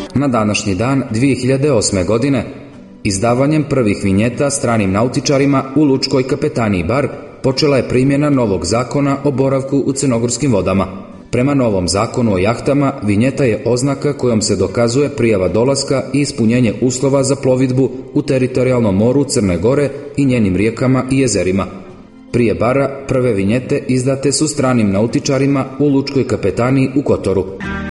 na današnji dan 2008. godine. Izdavanjem prvih vinjeta stranim nautičarima u Lučkoj kapetaniji Bar počela je primjena novog zakona o boravku u crnogorskim vodama. Prema novom zakonu o jahtama, vinjeta je oznaka kojom se dokazuje prijava dolaska i ispunjenje uslova za plovidbu u teritorijalnom moru Crne Gore i njenim rijekama i jezerima. Prije Bara prve vinjete izdate su stranim nautičarima u Lučkoj kapetaniji u Kotoru.